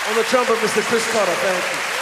On the trumpet, Mr. Chris Carter, thank you.